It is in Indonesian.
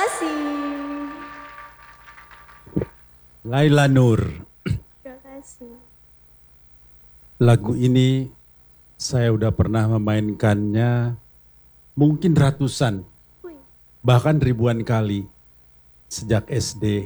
kasih. Laila Nur. Terima kasih. Lagu ini saya udah pernah memainkannya mungkin ratusan, Wih. bahkan ribuan kali sejak SD.